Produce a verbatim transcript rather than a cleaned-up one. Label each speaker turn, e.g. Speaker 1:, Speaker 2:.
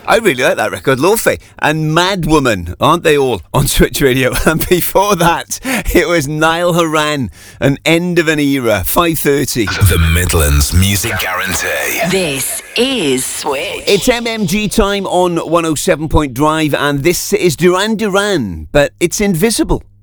Speaker 1: I really like that record, Lo-Fi. And Mad Woman, aren't they all, on Switch Radio? And before that, it was Niall Horan, An End of an Era, five thirty.
Speaker 2: The Midlands Music Guarantee.
Speaker 3: This is Switch.
Speaker 1: It's M M G time on one oh seven point Drive, and this is Duran Duran, but it's invisible.